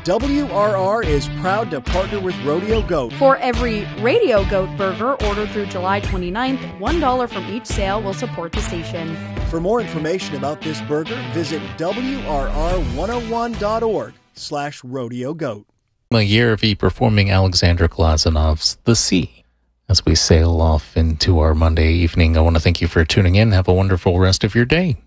WRR is proud to partner with Rodeo Goat. For every Radio Goat burger ordered through July 29th, $1 from each sale will support the station. For more information about this burger, visit WRR101.org/Rodeo Goat. A year of performing Alexander Glazanov's The Sea. As we sail off into our Monday evening, I want to thank you for tuning in. Have a wonderful rest of your day.